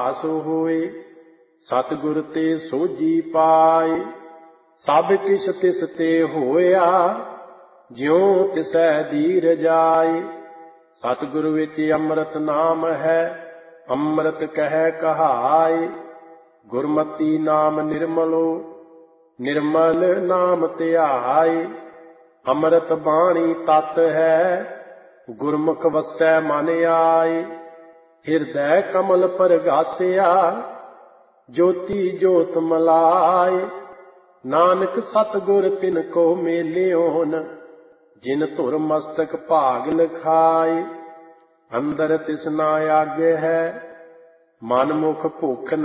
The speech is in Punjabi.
ਅਭਿਆਸ ਹੋਏ, ਸਤਿਗੁਰ ਤੇ ਸੋਝੀ ਪਾਏ। ਸਭ ਕਿਛ ਤਿਸ ਤੇ ਹੋਇਆ, ਜਿਉ ਤਿਸੈ ਧੀਰ ਜਾਏ। ਸਤਿਗੁਰ ਵਿੱਚ ਅੰਮ੍ਰਿਤ ਨਾਮ ਹੈ, ਅੰਮ੍ਰਿਤ ਕਹਿ ਕਹਾਏ। ਗੁਰਮਤੀ ਨਾਮ ਨਿਰਮਲੋ, ਨਿਰਮਲ ਨਾਮ ਧਿਆਏ। ਅੰਮ੍ਰਿਤ ਬਾਣੀ ਤਤ ਹੈ, ਗੁਰਮੁਖ ਵਸੈ ਮਨ ਆਏ। ਹਿਰਦੈ ਕਮਲ ਪਰਗਾਸਿਆ, ਜੋਤੀ ਜੋਤ ਮਲਾਏ। ਨਾਨਕ ਸਤਿਗੁਰ ਤਿਨ ਕੋ ਮੇਲਿਓਨ, ਜਿਨ ਧੁਰ ਮਸਤਕ ਭਾਗ ਲਿਖਾਏ। ਅੰਦਰ ਤਿਸਨਾ ਆਗੇ ਹੈ, ਮਨ ਮੁਖ ਭੁਖ